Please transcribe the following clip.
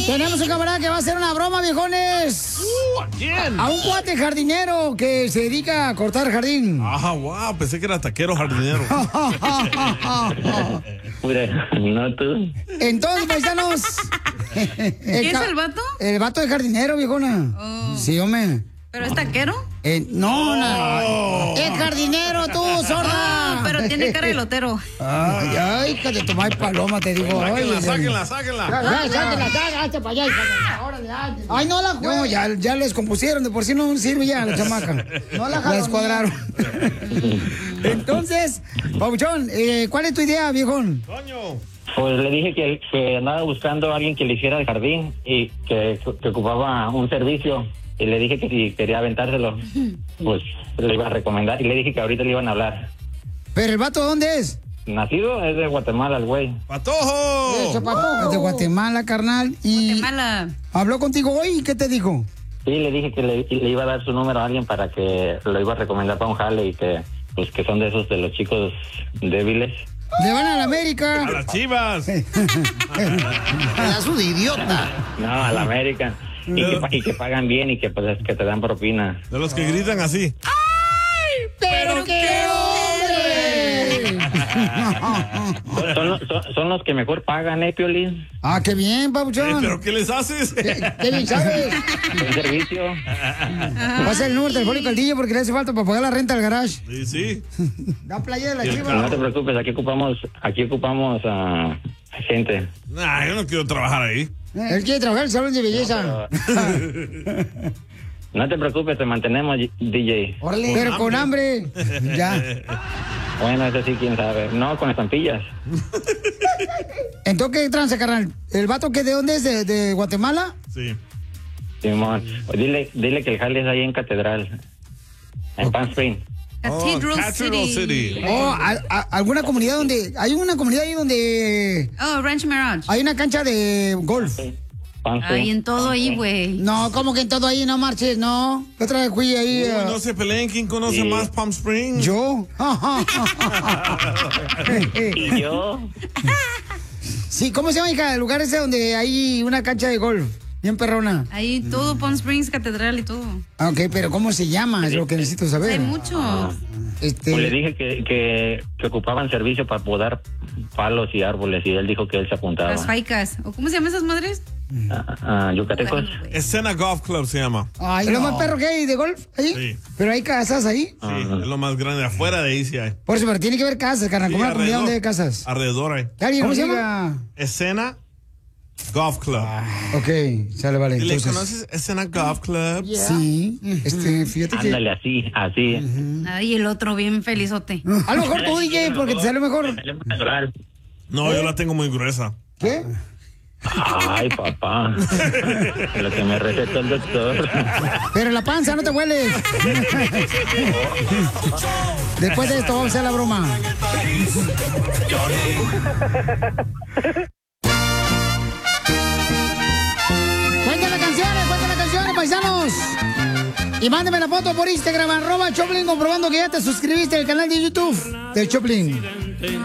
Tenemos un camarada que va a hacer una broma, viejones. ¿A quién? A un cuate jardinero que se dedica a cortar jardín. Ah, wow, pensé que era taquero jardinero. No tú. Entonces, paisanos. ¿Quién es el vato? El vato de jardinero, viejona. Oh. Sí, hombre. ¿Pero es taquero? No. Es jardinero tú, sorda. Oh, pero tiene cara de lotero. Ay, hija de tu madre paloma, te digo. Sáquenla. Sáquenla, hazte para allá. Ay, no la juego. No, ya la descompusieron, de por sí no sirve ya la chamaca. No la descuadraron. Entonces, Pabuchón, ¿cuál es tu idea, viejón? Coño. Pues le dije que andaba buscando a alguien que le hiciera el jardín y que ocupaba un servicio. Y le dije que si quería aventárselo, pues le iba a recomendar. Y le dije que ahorita le iban a hablar. ¿Pero el vato dónde es? Nacido es de Guatemala, el güey. ¡Patojo! De Patojo. De Guatemala, carnal. Y Guatemala. ¿Habló contigo hoy y qué te dijo? Sí, le dije que le iba a dar su número a alguien para que lo iba a recomendar para un jale y que, pues, que son de esos de los chicos débiles. Le van a la América. ¡A las Chivas! Pedazo de idiota. No, a la América. Y que pagan bien y que, pues, que te dan propina. De los que gritan así. ¡Pero qué hombre! Son los que mejor pagan, Piolín. Ah, qué bien, Pabuchón. ¿Pero qué les haces? ¿Qué bien sabes? Un servicio. Pasa el número telefónico al DJ porque le hace falta para pagar la renta al garage. Sí. La playa de la Chiva. No te preocupes, aquí ocupamos a gente. Nah, yo no quiero trabajar ahí. Él quiere trabajar en el salón de belleza. No te preocupes, te mantenemos, DJ. Órale. Pero con hambre. Ya. Bueno, eso sí, quién sabe. No, con estampillas. Entonces, ¿qué tranza, carnal? ¿El vato que de dónde es? ¿De Guatemala? Sí. Simón, dile que el jale es ahí en Catedral. En Palm Springs. Cathedral City. Oh, ¿alguna comunidad donde... Hay una comunidad ahí donde... Oh, Ranch Mirage. Hay una cancha de golf. Ay, en todo ahí, güey. No, ¿cómo que en todo ahí? No marches, no. Otra vez fui ahí... Uy, no se peleen, ¿quién conoce más Palm Springs? Yo. ¿Y yo? Sí, ¿cómo se llama, hija? El lugar ese donde hay una cancha de golf. Bien perrona. Ahí todo, Palm Springs, Catedral y todo. Ok, pero ¿cómo se llama? Es lo que necesito saber. Hay mucho. Pues le dije que ocupaban servicio para podar palos y árboles y él dijo que él se apuntaba. Las faicas. ¿O cómo se llaman esas madres? Yucatecos. Escena Golf Club se llama. Ay, ¿es lo más perro que hay de golf ahí? Sí. ¿Pero hay casas ahí? Sí, es lo más grande. Afuera de ahí sí hay. Por eso, pero tiene que haber casas, carnal. Sí, ¿Cómo una comunidad alrededor. donde hay casas? Alrededor hay. ¿Cómo se llama? Escena Golf Club. Ok, sale, vale. ¿Le Entonces, conoces Escena Golf Club? sí, fíjate que... Ándale, así. Ay, el otro bien felizote. A lo mejor tú, DJ, porque te sale mejor. No, yo la tengo muy gruesa. ¿Qué? Ay, papá. Lo que me recetó el doctor. Pero la panza, no te hueles. Después de esto vamos a hacer la broma. Cuenten las canciones, paisanos. Y mándeme la foto por Instagram, @Choplin, comprobando que ya te suscribiste al canal de YouTube del Choplin.